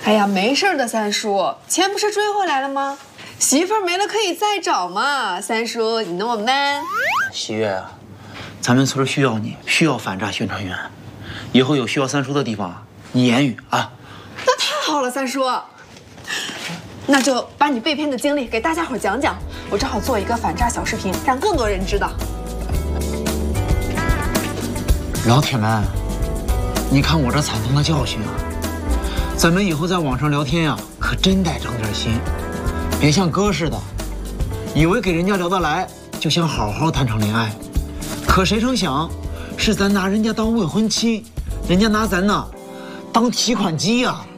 哎呀，没事的，三叔，钱不是追回来了吗？媳妇儿没了可以再找嘛。三叔，你那么 man。 喜悦啊，咱们村需要你，需要反诈宣传员。以后有需要三叔的地方，你言语啊。 那太好了，三叔。那就把你被骗的经历给大家伙讲讲，我正好做一个反诈小视频，让更多人知道。 老铁们，你看我这惨痛的教训啊！咱们以后在网上聊天呀，可真得长点心，别像哥似的，以为给人家聊得来，就想好好谈场恋爱，可谁成想，是咱拿人家当未婚妻，人家拿咱呢当提款机呀。